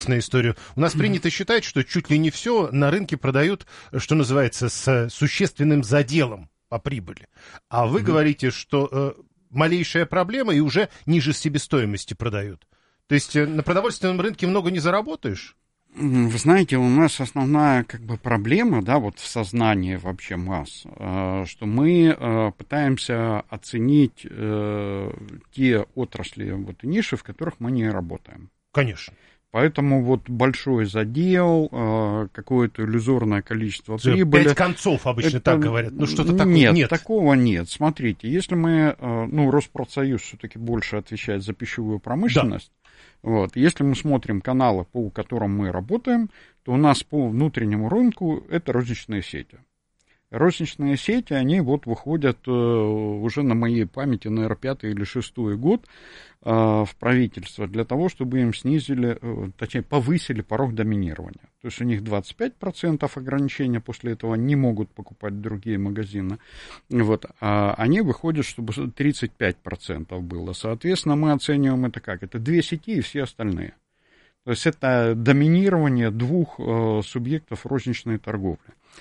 историю. У нас принято считать, что чуть ли не все на рынке продают, что называется, с существенным заделом по прибыли. А вы говорите, что малейшая проблема и уже ниже себестоимости продают. То есть на продовольственном рынке много не заработаешь? Вы знаете, у нас основная проблема, да, вот в сознании вообще масс, что мы пытаемся оценить те отрасли, вот, и ниши, в которых мы не работаем. Конечно. Поэтому вот большой задел, какое-то иллюзорное количество прибыли. 5 концов обычно так говорят. Ну, что-то такое. Нет, такого нет. Смотрите, если мы, Росспродсоюз все-таки больше отвечает за пищевую промышленность. Да. Вот, если мы смотрим каналы, по которым мы работаем, то у нас по внутреннему рынку это розничные сети. Розничные сети, они вот выходят уже на моей памяти, наверное, 5-й или 6-й год в правительство для того, чтобы им снизили, точнее, повысили порог доминирования. То есть у них 25% ограничения, после этого не могут покупать другие магазины. Вот, а они выходят, чтобы 35% было. Соответственно, мы оцениваем это как? Это 2 сети и все остальные. То есть это доминирование 2 субъектов розничной торговли.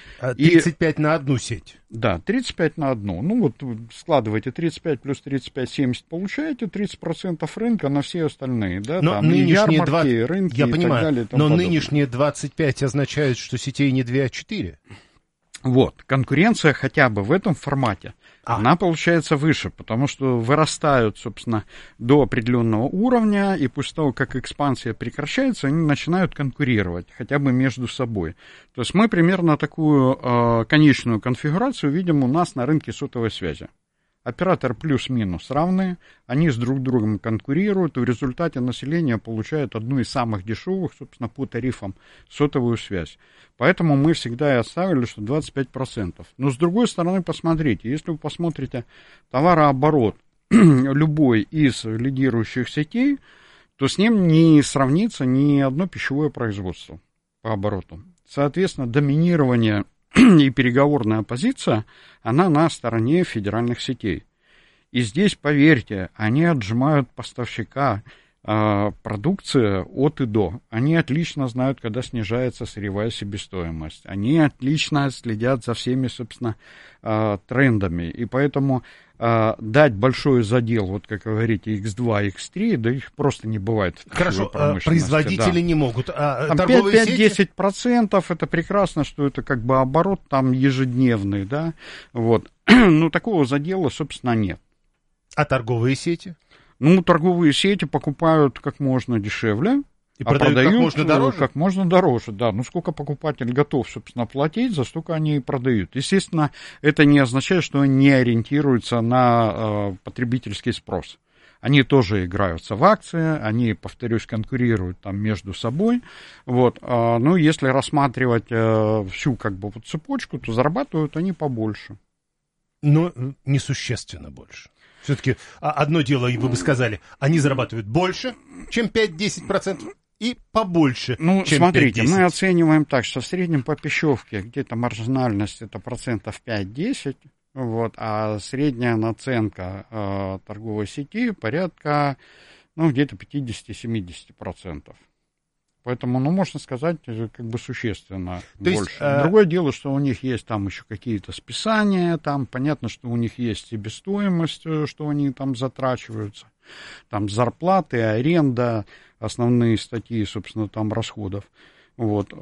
35 на одну сеть. Да, 35 на одну. Ну вот складывайте 35 плюс 35, 70, получаете 30% рынка на все остальные. Да? Но там нынешние ярмарки, рынки, я понимаю, и так далее. И но подобное. Нынешние 25 означают, что сетей не 2, а 4. Вот, конкуренция хотя бы в этом формате, она получается выше, потому что вырастают, собственно, до определенного уровня, и после того, как экспансия прекращается, они начинают конкурировать, хотя бы между собой. То есть мы примерно такую конечную конфигурацию видим у нас на рынке сотовой связи. Операторы плюс-минус равные, они с друг другом конкурируют, и в результате население получает одну из самых дешевых, собственно, по тарифам сотовую связь. Поэтому мы всегда и оставили, что 25%. Но с другой стороны, посмотрите, если вы посмотрите товарооборот любой из лидирующих сетей, то с ним не сравнится ни одно пищевое производство по обороту. Соответственно, доминирование и переговорная позиция, она на стороне федеральных сетей. И здесь, поверьте, они отжимают поставщика продукции от и до. Они отлично знают, когда снижается сырьевая себестоимость. Они отлично следят за всеми, собственно, трендами. И поэтому дать большой задел, вот как вы говорите, X2, X3, да их просто не бывает. Хорошо, производители не могут. Там 5-10% это прекрасно, что это как бы оборот там ежедневный, да, вот. Но такого задела, собственно, нет. А торговые сети? Ну, торговые сети покупают как можно дешевле, и продают как можно дороже, да. Ну, сколько покупатель готов, собственно, платить, за столько они и продают. Естественно, это не означает, что они не ориентируются на потребительский спрос. Они тоже играются в акции, они, повторюсь, конкурируют там между собой. Вот. Ну, если рассматривать всю как бы вот цепочку, то зарабатывают они побольше. Но несущественно больше. Все-таки одно дело, и вы бы сказали, они зарабатывают больше, чем 5-10%, и побольше, ну, чем смотрите, 5-10%. Мы оцениваем так, что в среднем по пищевке где-то маржинальность это 5-10%, вот, а средняя наценка торговой сети порядка, ну, где-то 50-70%. Поэтому, ну, можно сказать, как бы существенно больше. Другое дело, что у них есть там еще какие-то списания, там понятно, что у них есть себестоимость, что они там затрачиваются, там зарплаты, аренда, основные статьи, собственно, там расходов. Вот.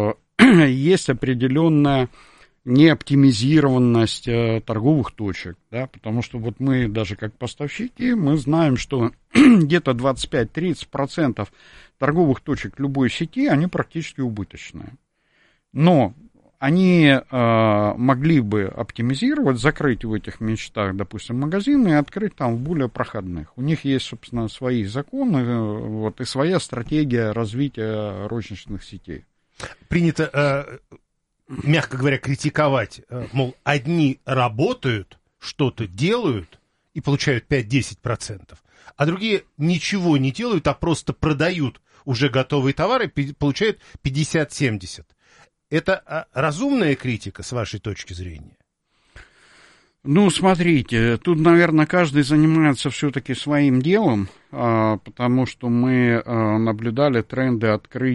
Есть определенная неоптимизированность торговых точек, да, потому что вот мы даже как поставщики, мы знаем, что где-то 25-30% торговых точек любой сети, они практически убыточные. Но они могли бы оптимизировать, закрыть в этих мечтах, допустим, магазины и открыть там в более проходных. У них есть, собственно, свои законы, вот, и своя стратегия развития розничных сетей. Принято, мягко говоря, критиковать, мол, одни работают, что-то делают и получают 5-10%, а другие ничего не делают, а просто продают уже готовые товары, получают 50-70%. Это разумная критика, с вашей точки зрения? Ну, смотрите, тут, наверное, каждый занимается все-таки своим делом, потому что мы наблюдали тренды открытия